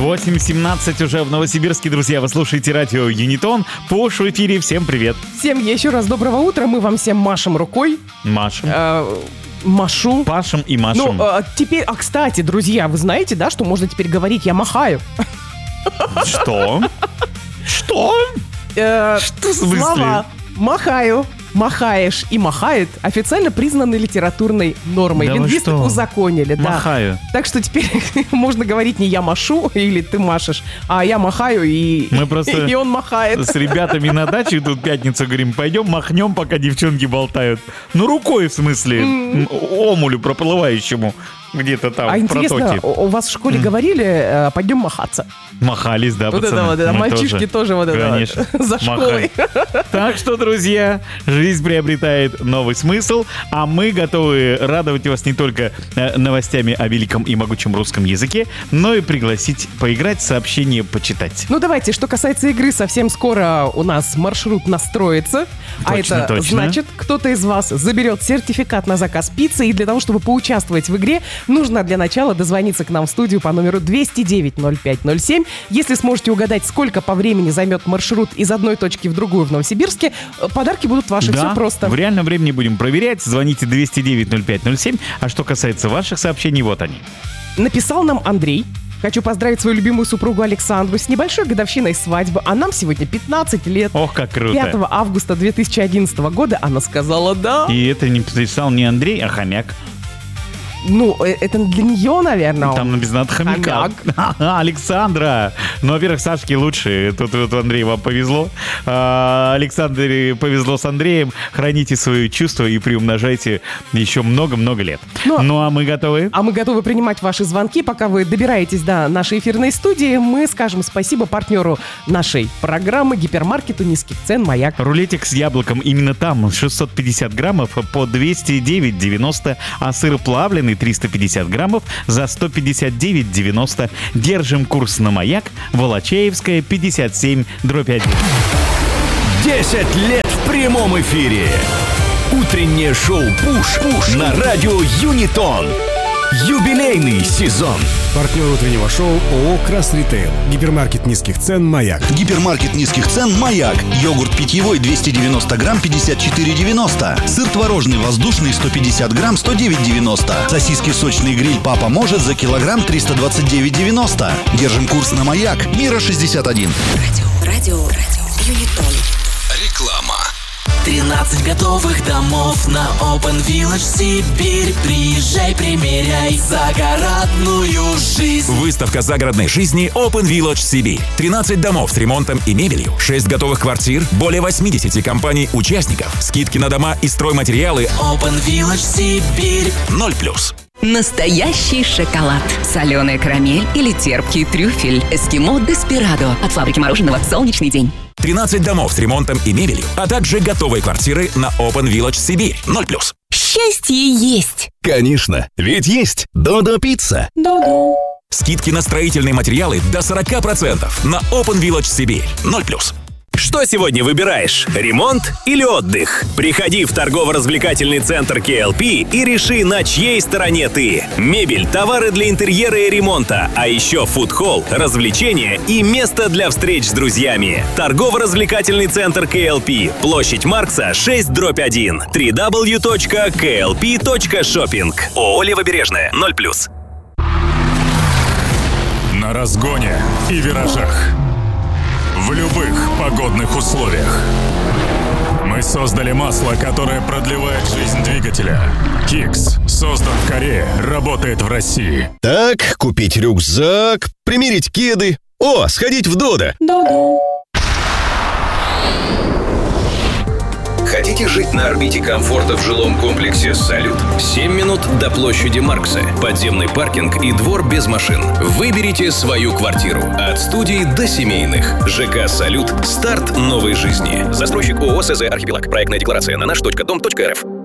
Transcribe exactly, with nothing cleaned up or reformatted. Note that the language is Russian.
восемь семнадцать уже в Новосибирске, друзья. Вы слушаете радио Юнитон. Пуш в эфире. Всем привет. Всем еще раз доброго утра. Мы вам всем машем рукой. Машем. Э, машу. Пашем и машем. Ну, а, теперь, а, кстати, друзья, вы знаете, да, что можно теперь говорить «я махаю»? Что? Что? Э, Что в смысле? Слова «махаю», «махаешь» и «махает» официально признаны литературной нормой. Да вы Лингвисты что? узаконили, да. Махаю. Так что теперь можно говорить не «я машу» или «ты машешь», а «я махаю» и, Мы просто и он махает. С ребятами на даче тут пятницу говорим, пойдем махнем, пока девчонки болтают. Ну, рукой в смысле, м, омулю проплывающему где-то там А в интересно, протоке. у у вас в школе говорили э, «пойдем махаться»? Махались, да, Вот пацаны? это вот, это, Мы мальчишки тоже вот это Конечно. вот, за школой. Махай. Так что, друзья, жизнь приобретает новый смысл, а мы готовы радовать вас не только э, новостями о великом и могучем русском языке, но и пригласить поиграть, сообщение почитать. Ну давайте, что касается игры, совсем скоро у нас маршрут настроится. А Точно, это точно. значит, кто-то из вас заберет сертификат на заказ пиццы. И для того, чтобы поучаствовать в игре, нужно для начала дозвониться к нам в студию по номеру двести девять ноль пять ноль семь. Если сможете угадать, сколько по времени займет маршрут из одной точки в другую в Новосибирске, подарки будут ваши. Да, Все просто. в реальном времени будем проверять. Звоните двести девять ноль пять ноль семь. А что касается ваших сообщений, вот они. Написал нам Андрей. Хочу поздравить свою любимую супругу Александру с небольшой годовщиной свадьбы. А нам сегодня пятнадцать лет. Ох, как круто. пятого августа две тысячи одиннадцатого года она сказала «да». И это не написал не Андрей, а хомяк. Ну, э, это для нее, наверное. Там написано от хомяка. Ага, Александра. Ну, во-первых, Сашке лучше. Тут вот Андрею вам повезло. А, Александре повезло с Андреем. Храните свои чувства и приумножайте еще много-много лет. Ну, ну, а мы готовы? А мы готовы принимать ваши звонки. Пока вы добираетесь до нашей эфирной студии, мы скажем спасибо партнеру нашей программы, гипермаркету низких цен «Маяк». Рулетик с яблоком. Именно там шестьсот пятьдесят граммов по двести девять девяносто, а сыр плавленый триста пятьдесят граммов за сто пятьдесят девять девяносто. Держим курс на «Маяк», Волочаевская, пятьдесят семь, дробь один. десять лет в прямом эфире. Утреннее шоу «Пуш» Пуш на радио Юнитон. Юбилейный сезон. Партнер утреннего шоу ООО «Красритейл». Гипермаркет низких цен «Маяк». Гипермаркет низких цен «Маяк». Йогурт питьевой двести девяносто грамм пятьдесят четыре девяносто. Сыр творожный воздушный сто пятьдесят грамм сто девять девяносто. Сосиски сочный гриль «Папа может» за килограмм триста двадцать девять девяносто. Держим курс на «Маяк». Мира шестьдесят один. Радио, радио, радио, Юнитон. Реклама. тринадцать готовых домов на Open Village Сибирь. Приезжай, примеряй загородную жизнь. Выставка загородной жизни Open Village Сибирь. тринадцать домов с ремонтом и мебелью, шесть готовых квартир, более восемьдесят компаний-участников, скидки на дома и стройматериалы. Open Village Сибирь. ноль плюс. Настоящий шоколад. Соленая карамель или терпкий трюфель. Эскимо Деспирадо. От фабрики мороженого «Солнечный день». тринадцать домов с ремонтом и мебелью, а также готовые квартиры на Open Village Сибирь. ноль плюс. Счастье есть. Конечно, ведь есть Додо Пицца. Ду-ду. Скидки на строительные материалы до сорок процентов на Open Village Сибирь. ноль плюс. Что сегодня выбираешь? Ремонт или отдых? Приходи в торгово-развлекательный центр кей эл пи и реши, на чьей стороне ты. Мебель, товары для интерьера и ремонта, а еще фуд-холл, развлечения и место для встреч с друзьями. Торгово-развлекательный центр кей эл пи. Площадь Маркса, шесть дробь один. дабл ю дабл ю дабл ю точка кей эл пи точка шопинг. ООО «Левобережная», ноль плюс. На разгоне и виражах. В любых погодных условиях. Мы создали масло, которое продлевает жизнь двигателя. Кикс создан в Корее, работает в России. Так, купить рюкзак, примерить кеды. О, сходить в Додо. Ду-ду. Хотите жить на орбите комфорта в жилом комплексе «Салют»? семь минут до площади Маркса. Подземный паркинг и двор без машин. Выберите свою квартиру. От студий до семейных. ЖК «Салют». Старт новой жизни. Застройщик ООО «СЗ Архипелаг». Проектная декларация на наш точка дом точка эр эф.